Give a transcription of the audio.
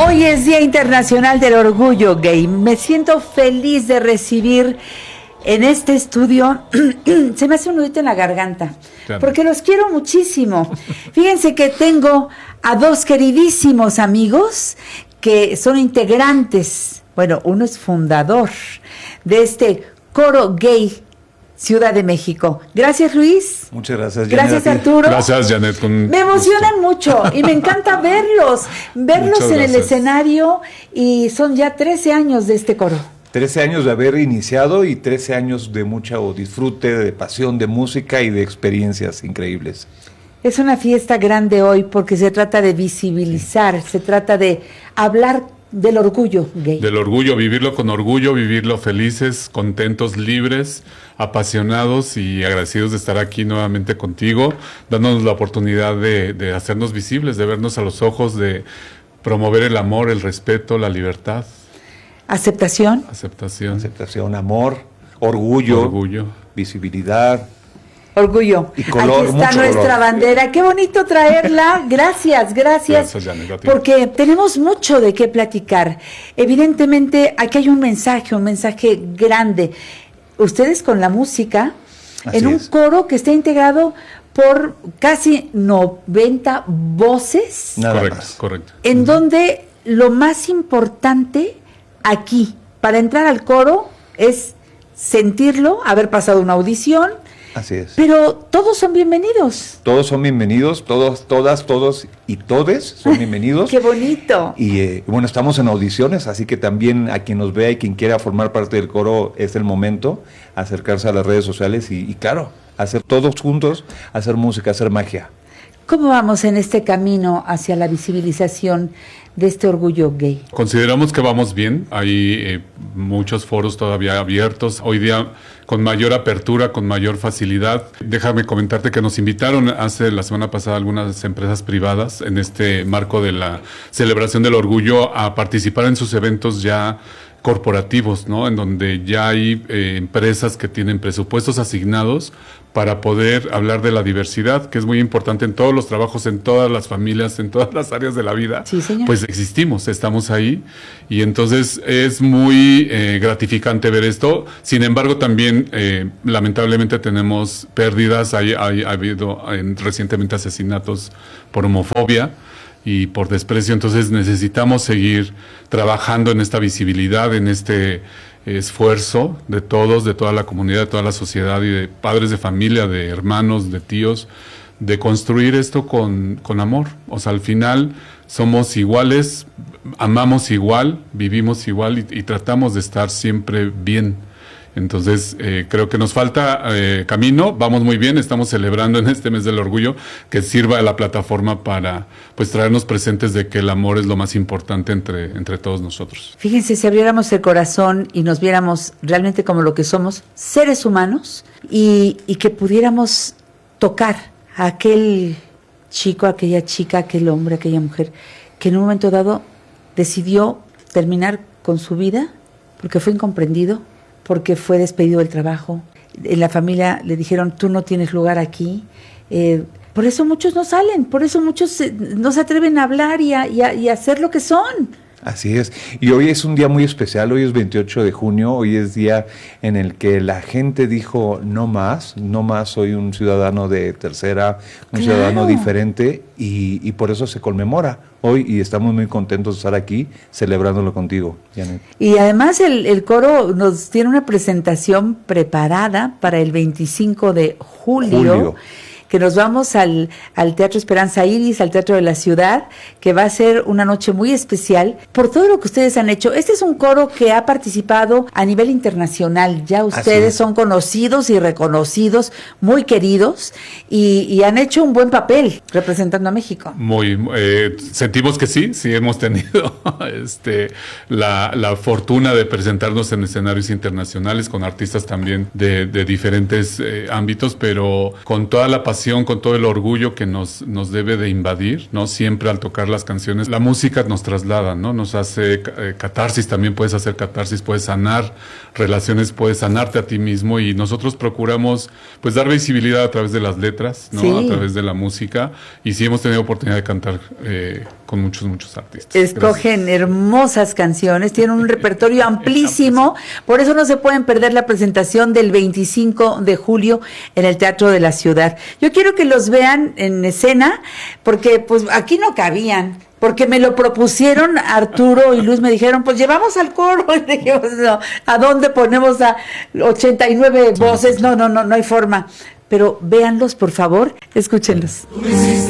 Hoy es Día Internacional del Orgullo Gay. Me siento feliz de recibir en este estudio, se me hace un nudito en la garganta, porque los quiero muchísimo. Fíjense que tengo a dos queridísimos amigos que son integrantes, bueno, uno es fundador de este coro gay Ciudad de México. Gracias, Luis. Muchas gracias, Janet. Gracias, Arturo. Gracias, Janet. Me emocionan mucho y me encanta verlos en el escenario, y son ya 13 años de este coro. 13 años de haber iniciado y 13 años de mucho disfrute, de pasión, de música y de experiencias increíbles. Es una fiesta grande hoy porque se trata de visibilizar, se trata de hablar del orgullo gay. Del orgullo, vivirlo con orgullo, vivirlo felices, contentos, libres, apasionados y agradecidos de estar aquí nuevamente contigo, dándonos la oportunidad de hacernos visibles, de vernos a los ojos, de promover el amor, el respeto, la libertad. Aceptación. Aceptación, amor, orgullo, visibilidad. Orgullo. Y color. Aquí está nuestra color. Bandera. Qué bonito traerla. Gracias. Janet, porque tenemos mucho de qué platicar. Evidentemente, aquí hay un mensaje grande. Ustedes con la música, así en un coro que está integrado por casi 90 voces. Correcto. En donde lo más importante aquí, para entrar al coro, es sentirlo, haber pasado una audición. Así es. Pero todos son bienvenidos. Todos son bienvenidos, todos y todes son bienvenidos. ¡Qué bonito! Y bueno, estamos en audiciones, así que también a quien nos vea y quien quiera formar parte del coro, es el momento, acercarse a las redes sociales y claro, hacer todos juntos, hacer música, hacer magia. ¿Cómo vamos en este camino hacia la visibilización de este orgullo gay? Consideramos que vamos bien, hay muchos foros todavía abiertos, hoy día con mayor apertura, con mayor facilidad. Déjame comentarte que nos invitaron la semana pasada algunas empresas privadas en este marco de la celebración del orgullo a participar en sus eventos ya corporativos, ¿no? En donde ya hay empresas que tienen presupuestos asignados para poder hablar de la diversidad, que es muy importante en todos los trabajos, en todas las familias, en todas las áreas de la vida. Sí, señor. Pues existimos, estamos ahí, y entonces es muy gratificante ver esto. Sin embargo, también lamentablemente tenemos pérdidas, ha habido recientemente asesinatos por homofobia y por desprecio, entonces necesitamos seguir trabajando en esta visibilidad, en este esfuerzo de todos, de toda la comunidad, de toda la sociedad y de padres de familia, de hermanos, de tíos, de construir esto con amor. O sea, al final somos iguales, amamos igual, vivimos igual y tratamos de estar siempre bien. Entonces, creo que nos falta camino, vamos muy bien, estamos celebrando en este mes del orgullo, que sirva la plataforma para pues traernos presentes de que el amor es lo más importante entre todos nosotros. Fíjense, si abriéramos el corazón y nos viéramos realmente como lo que somos, seres humanos, y que pudiéramos tocar a aquel chico, aquella chica, aquel hombre, aquella mujer, que en un momento dado decidió terminar con su vida porque fue incomprendido, porque fue despedido del trabajo. En la familia le dijeron, tú no tienes lugar aquí. Por eso muchos no salen, por eso muchos no se atreven a hablar y a hacer lo que son. Así es, y hoy es un día muy especial, hoy es 28 de junio, hoy es día en el que la gente dijo no más, soy un ciudadano de tercera, un ciudadano diferente, y por eso se conmemora hoy, y estamos muy contentos de estar aquí celebrándolo contigo, Janet. Y además el coro nos tiene una presentación preparada para el 25 de julio. Que nos vamos al Teatro Esperanza Iris, al Teatro de la Ciudad, que va a ser una noche muy especial por todo lo que ustedes han hecho. Este es un coro que ha participado a nivel internacional. Ya ustedes son conocidos y reconocidos, muy queridos, y han hecho un buen papel representando a México. Sentimos que sí hemos tenido la fortuna de presentarnos en escenarios internacionales con artistas también de diferentes ámbitos, pero con toda la pasión pasión, con todo el orgullo que nos debe de invadir, ¿no? Siempre al tocar las canciones, la música nos traslada, ¿no? Nos hace catarsis, también puedes hacer catarsis, puedes sanar relaciones, puedes sanarte a ti mismo, y nosotros procuramos pues dar visibilidad a través de las letras, ¿no? Sí. A través de la música, y sí hemos tenido oportunidad de cantar con muchos artistas. Escogen hermosas canciones, tienen un repertorio amplísimo, por eso no se pueden perder la presentación del 25 de julio en el Teatro de la Ciudad. Yo quiero que los vean en escena, porque pues aquí no cabían, porque me lo propusieron Arturo y Luz, me dijeron, pues llevamos al coro, y dijimos, no, ¿a dónde ponemos a 89 voces? No hay forma, pero véanlos, por favor, escúchenlos.